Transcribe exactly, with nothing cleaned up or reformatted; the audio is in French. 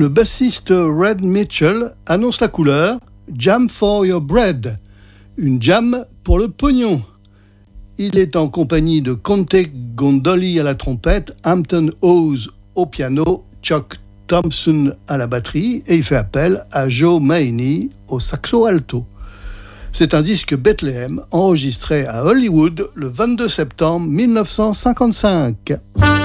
Le bassiste Red Mitchell annonce la couleur « Jam for your bread », une jam pour le pognon. Il est en compagnie de Conte Gondoli à la trompette, Hampton Hawes au piano, Chuck Thompson à la batterie et il fait appel à Joe Maney au saxo alto. C'est un disque Bethlehem enregistré à Hollywood le vingt-deux septembre mille neuf cent cinquante-cinq.